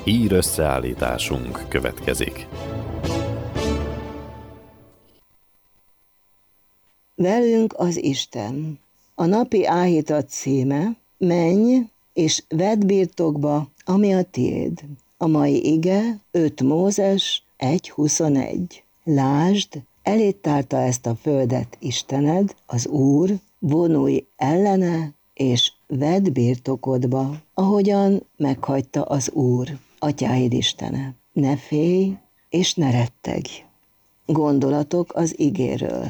Hír összeállításunk következik. Velünk az Isten. A napi áhítat címe: menj és vedd birtokba, ami a tiéd. A mai ige 5 Mózes 1.21. Lásd, eléd tárta ezt a földet Istened, az Úr, vonulj ellene, és vedd birtokodba, ahogyan meghagyta az Úr, atyáid Istene. Ne félj, és ne rettegj. Gondolatok az igéről.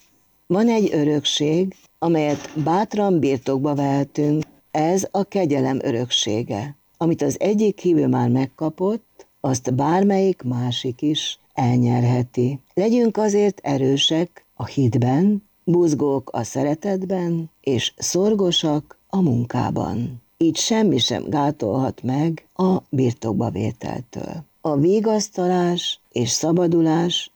Van egy örökség, amelyet bátran birtokba vehetünk, ez a kegyelem öröksége. Amit az egyik hívő már megkapott, azt bármelyik másik is elnyerheti. Legyünk azért erősek a hitben, buzgók a szeretetben, és szorgosak a munkában. Így semmi sem gátolhat meg a birtokba vételtől. A vigasztalás és szabadulás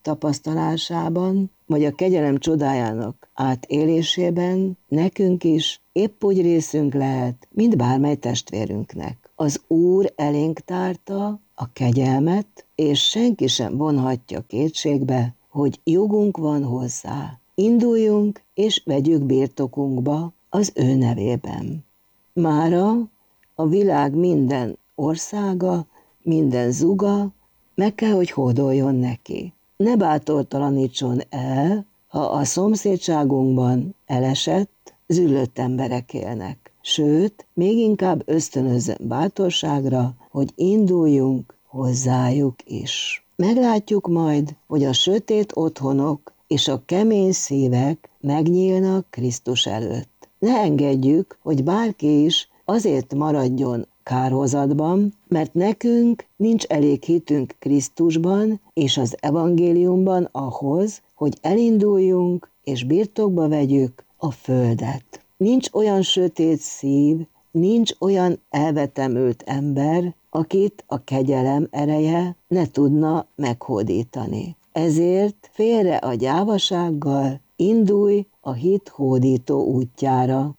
megtapasztalásában, vagy a kegyelem csodájának átélésében nekünk is épp úgy részünk lehet, mint bármely testvérünknek. Az Úr elénk tárta a kegyelmet, és senki sem vonhatja kétségbe, hogy jogunk van hozzá. Induljunk és vegyük birtokunkba az ő nevében. Mára a világ minden országa, minden zuga meg kell, hogy hódoljon neki. Ne bátortalanítson el, ha a szomszédságunkban elesett, züllött emberek élnek. Sőt, még inkább ösztönözzön bátorságra, hogy induljunk hozzájuk is. Meglátjuk majd, hogy a sötét otthonok és a kemény szívek megnyílnak Krisztus előtt. Ne engedjük, hogy bárki is azért maradjon kárhozatban, mert nekünk nincs elég hitünk Krisztusban és az evangéliumban ahhoz, hogy elinduljunk és birtokba vegyük a földet. Nincs olyan sötét szív, nincs olyan elvetemült ember, akit a kegyelem ereje ne tudna meghódítani. Ezért félre a gyávasággal indulj a hit hódító útjára.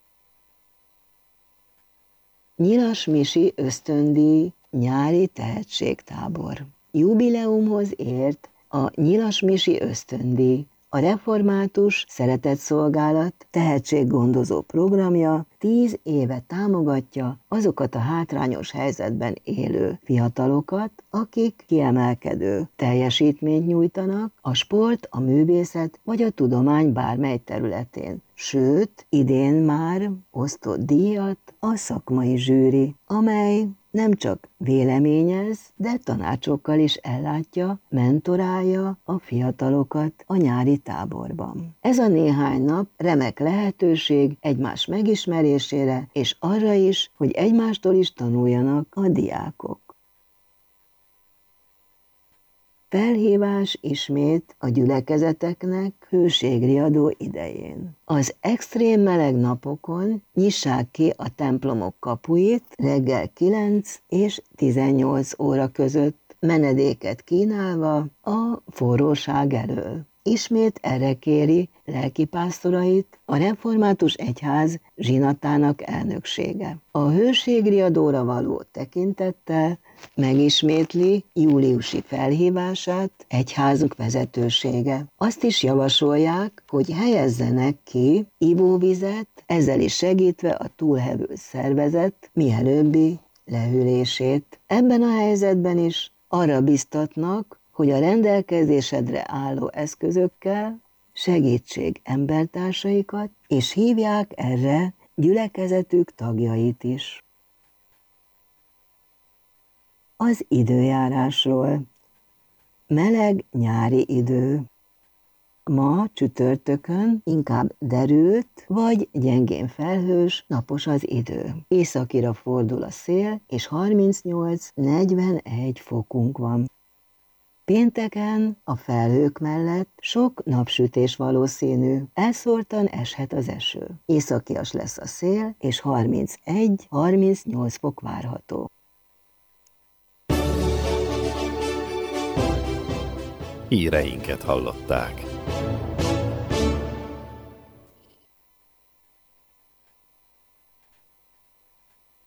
Nyilas Misi ösztöndíj nyári tehetségtábor. Jubileumhoz ért a Nyilas Misi ösztöndíj, a Református Szeretetszolgálat tehetséggondozó programja 10 éve támogatja azokat a hátrányos helyzetben élő fiatalokat, akik kiemelkedő teljesítményt nyújtanak a sport, a művészet vagy a tudomány bármely területén. Sőt, idén már osztott díjat a szakmai zsűri, amely nem csak véleményez, de tanácsokkal is ellátja, mentorálja a fiatalokat a nyári táborban. Ez a néhány nap remek lehetőség egymás megismerésére, és arra is, hogy egymástól is tanuljanak a diákok. Felhívás ismét a gyülekezeteknek hőségriadó idején. Az extrém meleg napokon nyissák ki a templomok kapuit reggel 9 és 18 óra között, menedéket kínálva a forróság elől. Ismét erre kéri lelkipásztorait a Református Egyház zsinatának elnöksége. A hőségriadóra való tekintettel megismétli júliusi felhívását egyházuk vezetősége. Azt is javasolják, hogy helyezzenek ki ivóvizet, ezzel is segítve a túlhevült szervezet mielőbbi lehűlését. Ebben a helyzetben is arra biztatnak, hogy a rendelkezésedre álló eszközökkel segítsék embertársaikat, és hívják erre gyülekezetük tagjait is. Az időjárásról. Meleg nyári idő. Ma csütörtökön inkább derült vagy gyengén felhős, napos az idő. Északira fordul a szél, és 38-41 fokunk van. Pénteken a felhők mellett sok napsütés valószínű, elszórtan eshet az eső. Északias lesz a szél, és 31-38 fok várható. Híreinket hallották.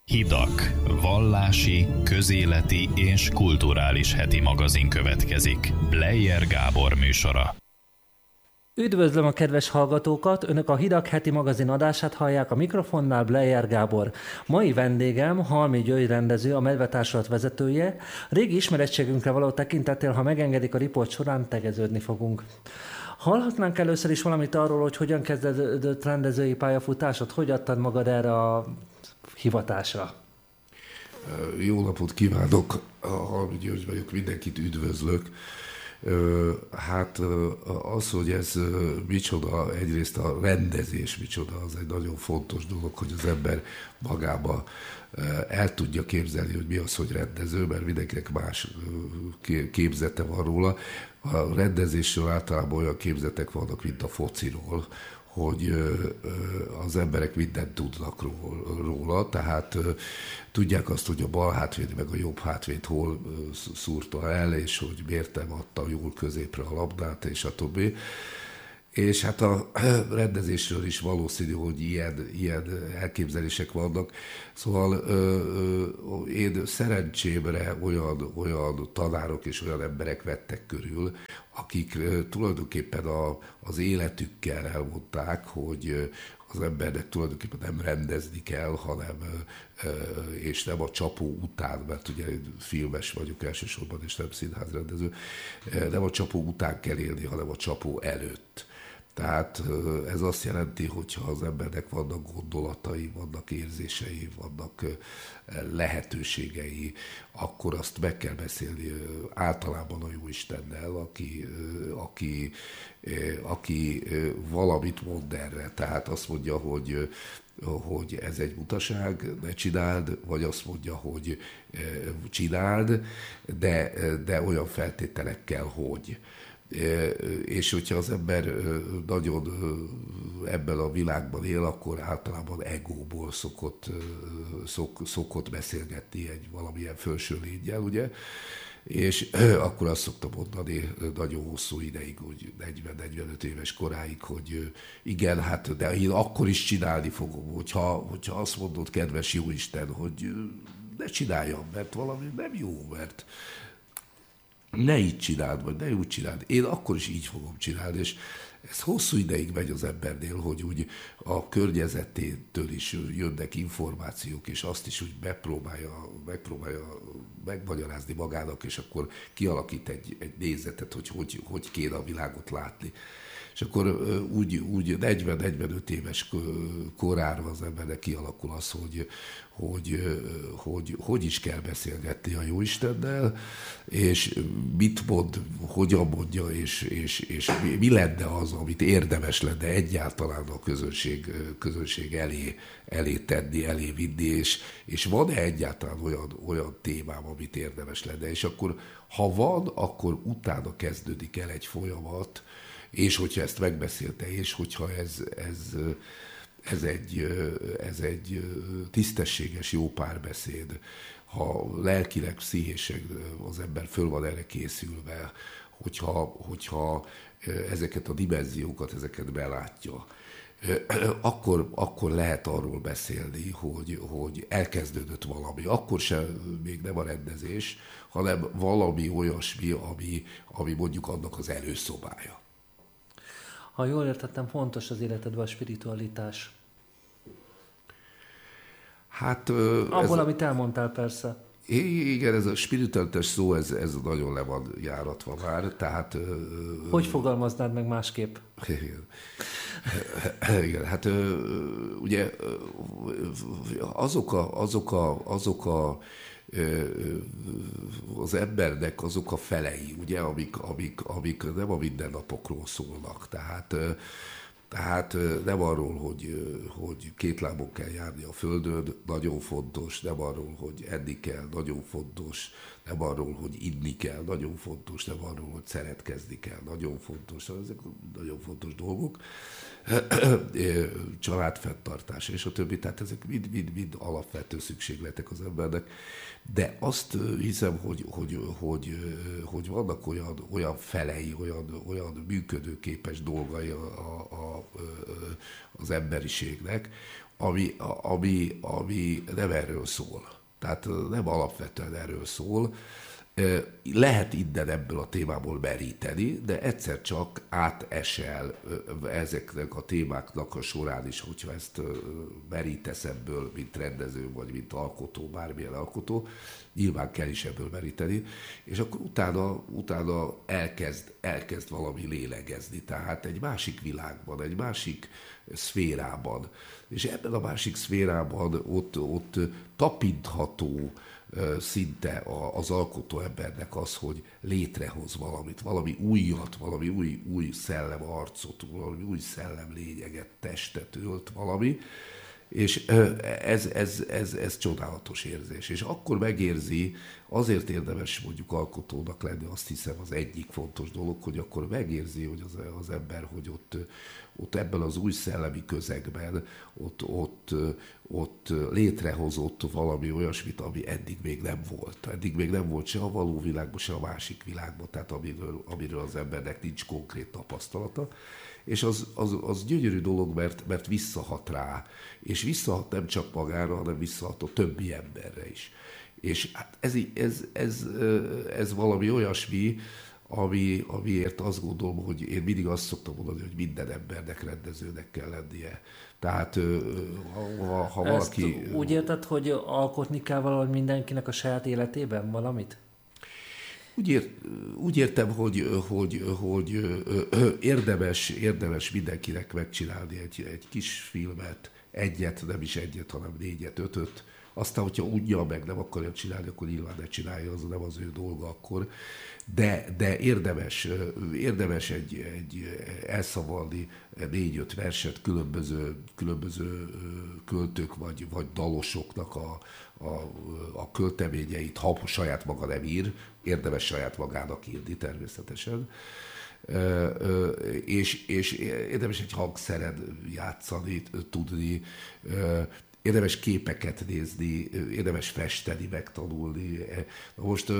Hidak, vallási, közéleti és kulturális heti magazin következik. Bleier Gábor műsora. Üdvözlöm a kedves hallgatókat! Önök a Hidak heti magazin adását hallják, a mikrofonnál Bleier Gábor. Mai vendégem Halmi György rendező, a Medvetársulat vezetője. Régi ismerettségünkre való tekintettel, ha megengedik, a riport során tegeződni fogunk. Hallhatnánk először is valamit arról, hogy hogyan kezdődött rendezői pályafutásod, hogy adtad magad erre a hivatásra? Jó napot kívánok, Halmi György vagyok, mindenkit üdvözlök. Hát az, hogy ez micsoda, egyrészt a rendezés micsoda, az egy nagyon fontos dolog, hogy az ember magába el tudja képzelni, hogy mi az, hogy rendező, mert mindenkinek más képzete van róla. A rendezésről általában olyan képzetek vannak, mint a fociról, hogy az emberek mindent tudnak róla, tehát tudják azt, hogy a bal hátvéd meg a jobb hátvéd hol szúrta el, és hogy miért nem adta jól középre a labdát, és a többi. És hát a rendezésről is valószínű, hogy ilyen elképzelések vannak. Szóval én szerencsémre olyan tanárok és olyan emberek vettek körül, akik tulajdonképpen az életükkel elmondták, hogy az embernek tulajdonképpen nem rendezni kell, hanem, és nem a csapó után, mert ugye filmes vagyok elsősorban, és nem színházrendező, nem a csapó után kell élni, hanem a csapó előtt. Tehát ez azt jelenti, hogyha az embernek vannak gondolatai, vannak érzései, vannak lehetőségei, akkor azt meg kell beszélni általában a Jóistennel, aki valamit mond erre. Tehát azt mondja, hogy ez egy butaság, ne csináld, vagy azt mondja, hogy csináld, de olyan feltételekkel, hogy. És hogyha az ember nagyon ebben a világban él, akkor általában egóból szokott beszélgetni egy valamilyen felső lénnyel, ugye? És akkor azt szoktam mondani nagyon hosszú ideig, hogy 40-45 éves koráig, hogy igen, hát de én akkor is csinálni fogom, hogyha azt mondod, kedves Jóisten, hogy ne csináljam, mert valami nem jó, mert ne így csináld, vagy ne úgy csináld. Én akkor is így fogom csinálni, és ez hosszú ideig megy az embernél, hogy úgy a környezetétől is jönnek információk, és azt is úgy megpróbálja megmagyarázni magának, és akkor kialakít egy nézetet, hogy kéne a világot látni. És akkor úgy 40-45 éves korára az embernek kialakul az, hogy is kell beszélgetni a Jóistennel, és mit mond, hogyan mondja, és mi lenne az, amit érdemes lenne egyáltalán a közönség elé tenni, elé vinni, és van-e egyáltalán olyan témám, amit érdemes lenne. És akkor, ha van, akkor utána kezdődik el egy folyamat, és hogyha ezt megbeszélte, és hogyha ez egy tisztességes, jó párbeszéd, ha lelkileg, pszichésen az ember föl van erre készülve, hogyha ezeket a dimenziókat, ezeket belátja, akkor lehet arról beszélni, hogy elkezdődött valami. Akkor sem még nem a rendezés, hanem valami olyasmi, ami mondjuk annak az előszobája. Ha jól értettem, fontos az életedben a spiritualitás. Hát... Abból, amit elmondtál, persze. Igen, ez a spiritualitás szó, ez nagyon le van járatva már, tehát... Hogy fogalmaznád meg másképp? Igen, hát ugye az embernek azok a felei, ugye, amik nem a mindennapokról szólnak, tehát nem arról, hogy két lábon kell járni a földön, nagyon fontos, nem arról, hogy enni kell, nagyon fontos, nem arról, hogy inni kell, nagyon fontos, nem arról, hogy szeretkezni kell, nagyon fontos, ezek nagyon fontos dolgok, családfenntartás és a többi, tehát ezek mind alapvető szükségletek az embernek, de azt hiszem, hogy vannak olyan felei, olyan működőképes dolgai az emberiségnek, ami nem erről szól. Tehát nem alapvetően erről szól. Lehet innen ebből a témából meríteni, de egyszer csak átesel ezeknek a témáknak a során is, hogyha ezt merítesz ebből, mint rendező, vagy mint alkotó, bármilyen alkotó, nyilván kell is ebből meríteni, és akkor utána elkezd valami lélegezni, tehát egy másik világban, egy másik szférában. És ebben a másik szférában ott tapintható szinte az alkotó embernek az, hogy létrehoz valamit, valami újat, valami új szellem arcot, valami új szellem lényeget, testet ölt valami, és ez csodálatos érzés. És akkor megérzi, azért érdemes mondjuk alkotónak lenni, azt hiszem az egyik fontos dolog, hogy akkor megérzi, hogy az ember, hogy ott ebben az új szellemi közegben, ott létrehozott valami olyasmit, ami eddig még nem volt. Eddig még nem volt se a való világban, se a másik világban, tehát amiről az embernek nincs konkrét tapasztalata. És az gyönyörű dolog, mert visszahat rá, és visszahat nem csak magára, hanem visszahat a többi emberre is. És hát ez valami olyasmi, amiért azt gondolom, hogy én mindig azt szoktam mondani, hogy minden embernek rendezőnek kell lennie. Tehát ha valaki... Ezt úgy érted, hogy alkotni kell valahogy mindenkinek a saját életében valamit? Úgy értem, hogy érdemes mindenkinek megcsinálni egy kis filmet, egyet, nem is egyet, hanem 4-et, 5-öt. Aztán, hogyha unja meg nem akarja csinálni, akkor nyilván ne csinálja, az nem az ő dolga akkor. De érdemes egy elszavalni 4-5 verset különböző költők vagy dalosoknak a költeményeit, ha saját maga nem ír, érdemes saját magának írni természetesen. És érdemes egy hangszeren játszani, tudni, érdemes képeket nézni, érdemes festeni, megtanulni. Most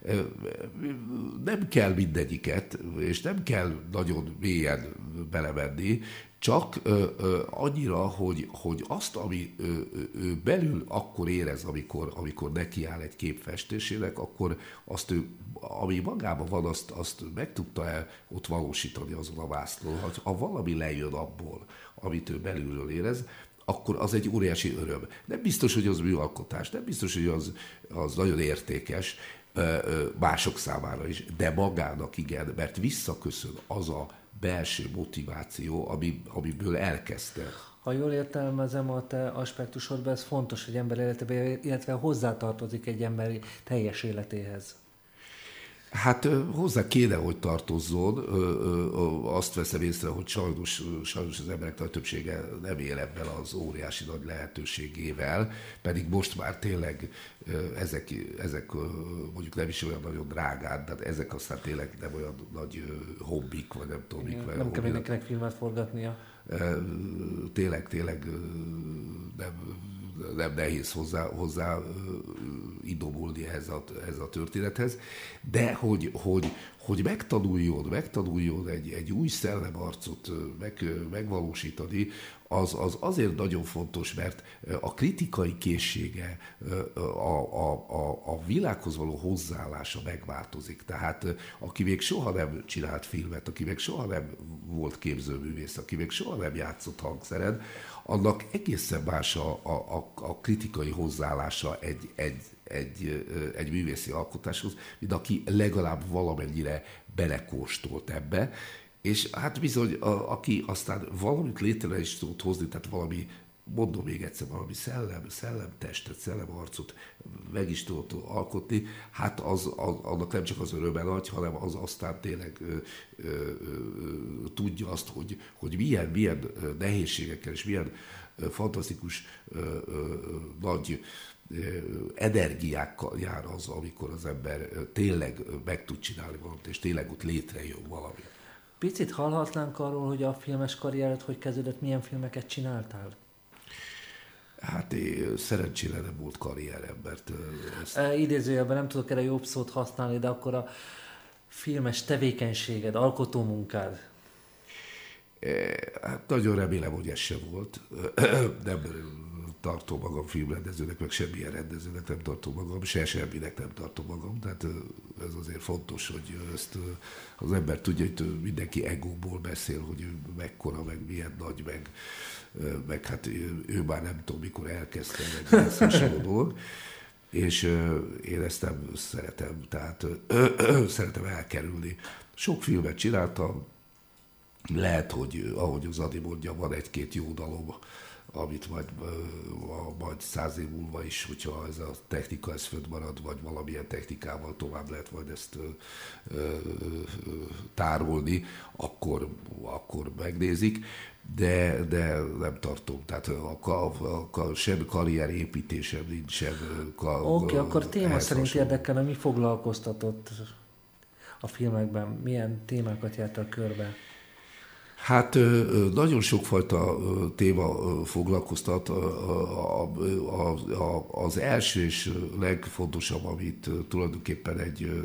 nem kell mindegyiket, és nem kell nagyon mélyen belemenni, csak annyira, hogy azt, ami ő belül akkor érez, amikor nekiáll egy kép festésének, akkor azt ő, ami magában van, azt meg tudta ott valósítani azon a vásznon. Ha valami lejön abból, amit ő belülről érez, akkor az egy óriási öröm. Nem biztos, hogy az műalkotás, nem biztos, hogy az nagyon értékes mások számára is, de magának igen, mert visszaköszön az a belső motiváció, amiből elkezdte. Ha jól értelmezem a te aspektusodban, ez fontos, hogy ember életében, illetve hozzátartozik egy emberi teljes életéhez. Hát hozzá kéne, hogy tartozzon. Azt veszem észre, hogy sajnos az emberek nagy többsége nem él ebben az óriási nagy lehetőségével, pedig most már tényleg ezek mondjuk nem is olyan nagyon drágán, de ezek aztán tényleg nem olyan nagy hobbik, vagy nem tudom mik. Nem kell mindenkinek filmet forgatnia. Tényleg nem nehéz hozzá idomulni ehhez a történethez, de hogy megtanuljon egy új szellemarcot megvalósítani, az azért nagyon fontos, mert a kritikai készsége, a világhoz való hozzáállása megváltozik. Tehát aki még soha nem csinált filmet, aki még soha nem volt képzőművész, aki még soha nem játszott hangszeren, annak egészen más a kritikai hozzáállása egy művészi alkotáshoz, mint aki legalább valamennyire belekóstolt ebbe, és hát bizony, aki aztán valamit létre is tud hozni, tehát valami, mondom még egyszer, valami szellemtestet, szellemarcot meg is tudott alkotni, hát annak nem csak az öröme nagy, hanem az aztán tényleg tudja azt, hogy milyen nehézségekkel és milyen fantasztikus nagy energiákkal jár az, amikor az ember tényleg meg tud csinálni valamit, és tényleg ott létrejön valami. Picit hallhatnánk arról, hogy a filmes karriered hogy kezdődött, milyen filmeket csináltál? Hát szerencsére nem volt karrierem, mert... Idézőjelben nem tudok erre jobb szót használni, de akkor a filmes tevékenységed, alkotómunkád? Hát nagyon remélem, hogy ez sem volt. Nem tartom magam filmrendezőnek, meg semmilyen rendezőnek nem tartom magam, semminek nem tartom magam. Tehát ez azért fontos, hogy ezt az ember tudja, hogy mindenki egóból beszél, hogy ő mekkora, meg milyen nagy, meg hát ő már nem tudom, mikor elkezdte, meg ez hasonló dolog. És én ezt nem szeretem, tehát szeretem elkerülni. Sok filmet csináltam, lehet, hogy ahogy az Adi mondja, van egy-két jó dalom, amit majd 100 év múlva is, hogyha ez a technika ez fönnmarad, vagy valamilyen technikával tovább lehet majd ezt tárolni, akkor megnézik, de nem tartom. Tehát sem karrierépítésem nincs, sem Oké, akkor téma szerint érdekelne, mi foglalkoztatott a filmekben, milyen témákat jártak körbe? Hát nagyon sokfajta téma foglalkoztat. Az első és legfontosabb, amit tulajdonképpen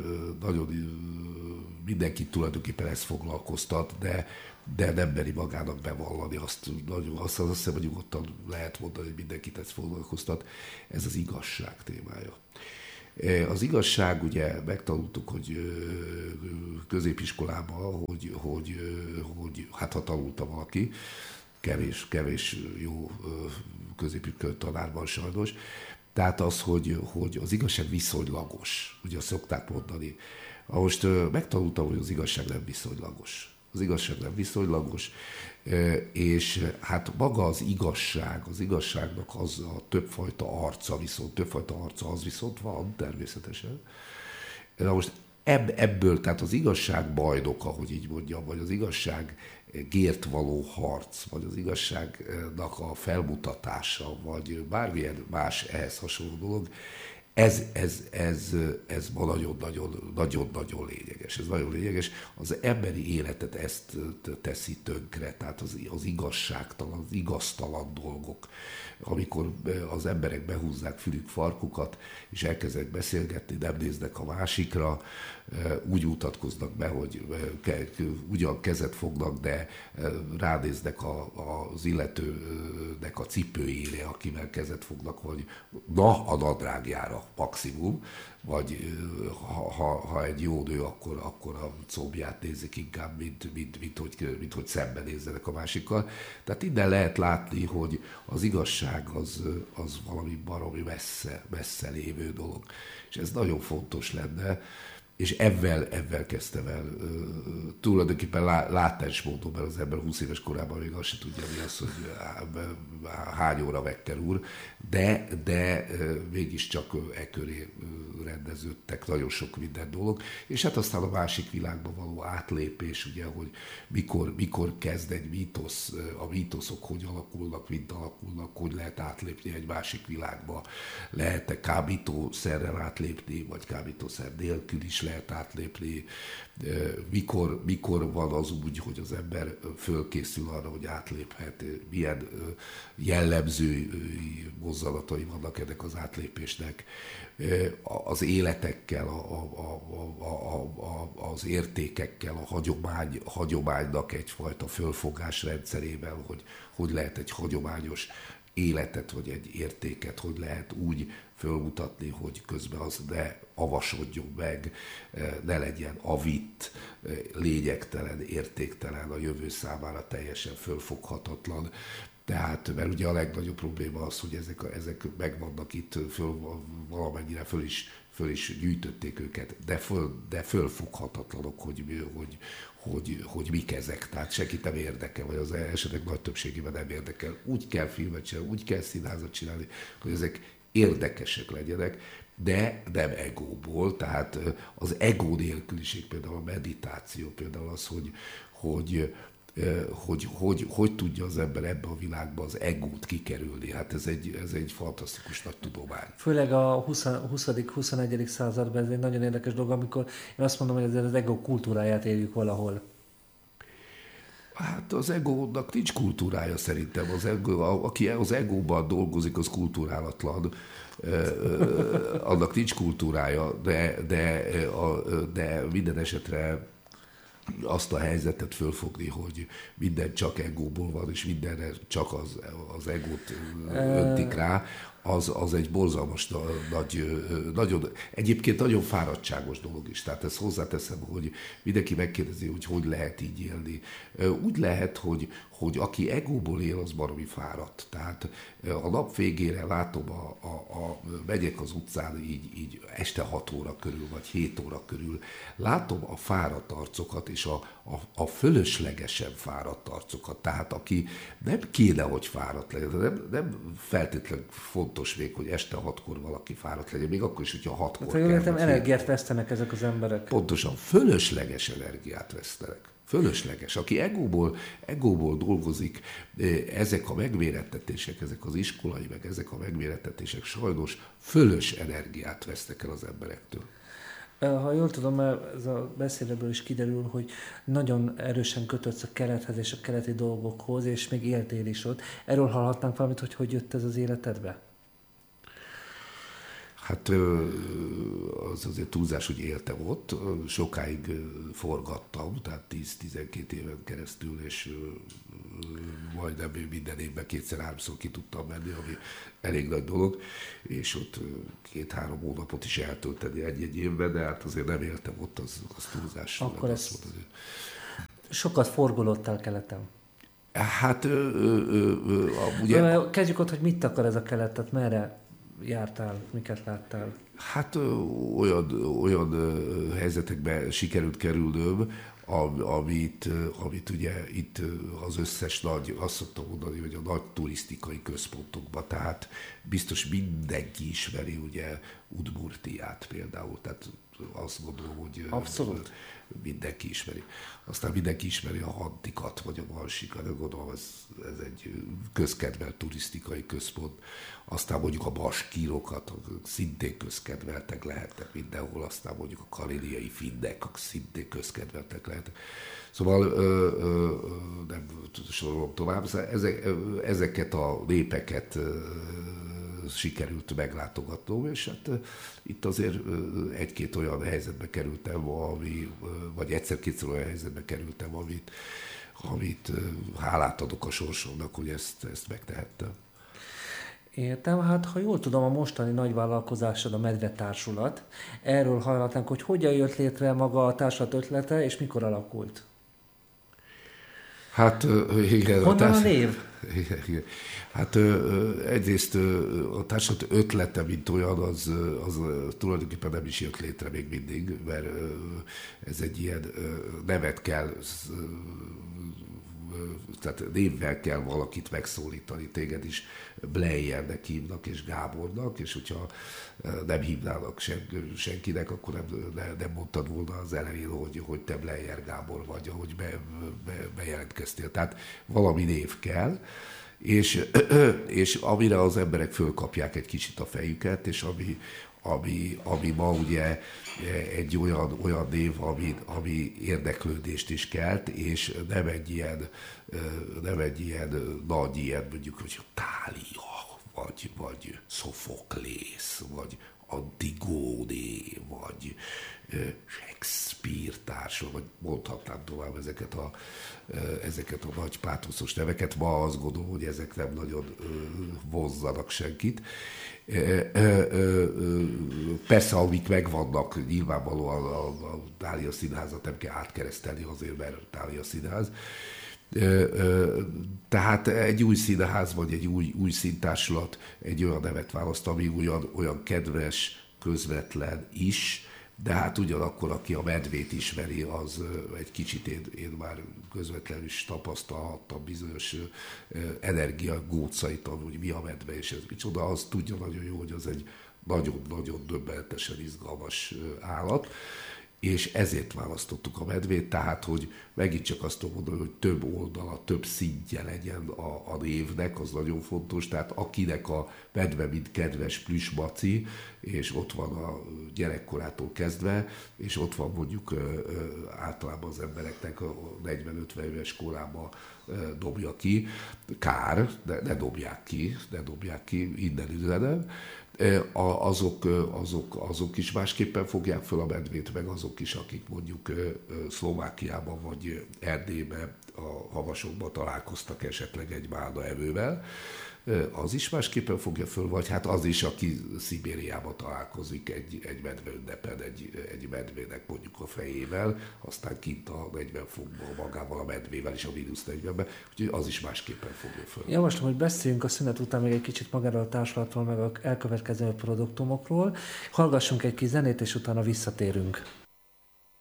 mindenki tulajdonképpen ezt foglalkoztat, de nem meri magának bevallani. Azt hiszem, hogy nyugodtan lehet mondani, hogy mindenkit ezt foglalkoztat. Ez az igazság témája. Az igazság, ugye megtanultuk, hogy középiskolában, hogy hát ha tanulta valaki, kevés jó középiskolai tanár van sajnos, tehát az, hogy az igazság viszonylagos, ugye azt szokták mondani. Most megtanultam, hogy az igazság nem viszonylagos. Az igazság nem viszonylagos, és hát maga az igazságnak az a többfajta arca, az viszont van természetesen. Na most ebből, tehát az igazság bajnoka, hogy így mondjam, vagy az igazságért való harc, vagy az igazságnak a felmutatása, vagy bármilyen más ehhez hasonló dolog, ez ma nagyon-nagyon lényeges. Ez nagyon lényeges. Az emberi életet ezt teszi tönkre, tehát az igazságtalan, az igaztalan dolgok, amikor az emberek behúzzák fülük farkukat, és elkezdenek beszélgetni, nem néznek a másikra, úgy mutatkoznak be, hogy ugyan kezet fognak, de ránéznek az illetőnek a cipőjére, akivel kezet fognak, vagy a nadrágjára maximum, vagy ha egy jó nő, akkor a combját nézik inkább, mint hogy szemben nézzenek a másikkal. Tehát innen lehet látni, hogy az igazság az valami baromi messze lévő dolog. És ez nagyon fontos lenne, és ebben kezdtem el tulajdonképpen látás módon, mert az ember 20 éves korában még azt se tudja, mi az, hogy hány óra Wecker úr, de mégiscsak köré rendeződtek nagyon sok minden dolog, és hát aztán a másik világban való átlépés, ugye, hogy mikor kezd egy mítosz, a mítoszok hogy alakulnak, mint alakulnak, hogy lehet átlépni egy másik világba, lehet-e kábítószerrel átlépni, vagy kábítószer nélkül is lehet átlépni, mikor van az úgy, hogy az ember fölkészül arra, hogy átléphet, milyen jellemző mozzanatai vannak ennek az átlépésnek, az életekkel, az értékekkel, a hagyománynak egyfajta fölfogás rendszerével, hogy lehet egy hagyományos életet, vagy egy értéket, hogy lehet úgy fölmutatni, hogy közben az ne avasodjon meg, ne legyen avitt, lényegtelen, értéktelen, a jövő számára teljesen fölfoghatatlan. Tehát, mert ugye a legnagyobb probléma az, hogy ezek megvannak itt, valamennyire föl is gyűjtötték őket, de fölfoghatatlanok, hogy mik ezek. Tehát senkit nem érdekel, vagy az esetek nagy többségében nem érdekel. Úgy kell filmet csinálni, úgy kell színházat csinálni, hogy ezek érdekesek legyenek, de nem egóból. Tehát az egó nélküliség, például a meditáció, például az, hogy tudja az ember ebbe a világba az egót kikerülni. Hát ez egy fantasztikus nagy tudomány. Főleg a 20.-21. században ez egy nagyon érdekes dolog, amikor én azt mondom, hogy az egó kultúráját éljük valahol. Hát az egónak nincs kultúrája szerintem. Aki az egóban dolgozik, az kultúrálatlan. Annak nincs kultúrája, de minden esetre azt a helyzetet fölfogni, hogy minden csak egóból van, és mindenre csak az egót öntik rá, az egy borzalmas nagyon, egyébként nagyon fáradtságos dolog is. Tehát ezt hozzáteszem, hogy mindenki megkérdezi, hogy lehet így élni. Úgy lehet, hogy aki egóból él, az baromi fáradt. Tehát a nap végére látom, megyek az utcán így este 6 óra körül, vagy 7 óra körül, látom a fáradt arcokat, és a fölöslegesen fáradt arcokat. Tehát aki nem kéne, hogy fáradt legyen, nem feltétlenül fontos még, hogy este 6-kor valaki fáradt legyen, még akkor is, hogyha 6-kor kell. Értem, energiát vesztenek ezek az emberek. Pontosan, fölösleges energiát vesztenek. Fölösleges. Aki egóból dolgozik, ezek a megmérettetések, ezek az iskolai, meg ezek a megmérettetések sajnos fölös energiát vesznek el az emberektől. Ha jól tudom, mert ez a beszédből is kiderül, hogy nagyon erősen kötötsz a kelethez és a keleti dolgokhoz, és még éltél is ott. Erről hallhatnánk valamit, hogy jött ez az életedbe? Hát az azért túlzás, hogy éltem ott, sokáig forgattam, tehát 10-12 éven keresztül, és majdnem minden évben 2-3-szor ki tudtam menni, ami elég nagy dolog, és ott 2-3 hónapot is eltölteni egy évben, de hát azért nem éltem ott, az túlzás. Akkor ez sokat forgolódtál keleten. Hát ugye... Kezdjük ott, hogy mit akar ez a kelet, tehát merre jártál, miket láttál? Hát olyan helyzetekbe sikerült kerülnöm, amit ugye itt az összes nagy, azt szoktam mondani, hogy a nagy turisztikai központokban, tehát biztos mindenki ismeri ugye Udmurtiát például, tehát azt gondolom, hogy abszolút. Mindenki ismeri. Aztán mindenki ismeri a Hantikat, vagy a Mansikat, gondolom ez egy közkedvelt turisztikai központ. Aztán mondjuk a baskírokat, szintén közkedveltek lehetnek mindenhol, aztán mondjuk a karéliai finnek, szintén közkedveltek lehetnek. Szóval nem sorolom tovább, ezeket a népeket sikerült meglátogatnom, és hát itt azért egy-két olyan helyzetbe kerültem, vagy egyszer-kétszer olyan helyzetbe kerültem, amit hálát adok a sorsomnak, hogy ezt megtehettem. Értem, hát ha jól tudom, a mostani nagyvállalkozásod a Medve Társulat. Erről hallhatnánk, hogy hogyan jött létre maga a társulat ötlete, és mikor alakult? Hát igen. Honnan a név? Igen. Hát egyrészt a társulat ötlete, mint olyan, az tulajdonképpen nem is jött létre még mindig, mert ez egy ilyen nevet kell, tehát névvel kell valakit megszólítani, téged is Blayernek hívnak és Gábornak, és hogyha nem hívnának senkinek, akkor nem mondtad volna az elején, hogy te Blayer Gábor vagy, ahogy bejelentkeztél. Tehát valami név kell, és amire az emberek fölkapják egy kicsit a fejüket, és ami ma ugye egy olyan név, ami érdeklődést is kelt, és nem egy ilyen nagy ilyen, mondjuk, hogy Thália, vagy Szofoklész, vagy Antigóné, vagy Shakespeare társa, vagy mondhatnám tovább ezeket a nagy pátoszos neveket. Ma azt gondolom, hogy ezek nem nagyon vonzzanak senkit. Persze, amik megvannak, nyilvánvalóan a Thália Színházat nem kell átkeresztelni azért, mert Thália Színház. Tehát egy új színház, vagy egy új színtársulat egy olyan nevet választ, ami olyan kedves, közvetlen is, de hát ugyanakkor, aki a Medvét ismeri, az egy kicsit én már közvetlenül is tapasztalhattam bizonyos energiagócait, hogy mi a medve, és ez micsoda, az tudja nagyon jó, hogy az egy nagyon-nagyon döbbenetesen izgalmas állat, és ezért választottuk a medvét, tehát, hogy megint csak azt tudom mondani, hogy több oldala, több szintje legyen a névnek, az nagyon fontos, tehát akinek a medve, mint kedves plüsmaci, és ott van a gyerekkorától kezdve, és ott van mondjuk általában az embereknek a 40-50 éves korában dobja ki, kár, de ne dobják ki, innen üzenem, Azok is másképpen fogják föl a medvét, meg azok is, akik mondjuk Szlovákiában vagy Erdélyben, a havasokban találkoztak esetleg egy málna evővel, az is másképpen fogja föl, vagy hát az is, aki Szibériában találkozik egy medveünnepen, egy medvének mondjuk a fejével, aztán kint a 40 fokban magával a medvével és a -40-ben, úgyhogy az is másképpen fogja föl. Javaslom, hogy beszéljünk a szünet után még egy kicsit magáról a társulatról, meg a elkövetkező produktumokról. Hallgassunk egy kis zenét, és utána visszatérünk.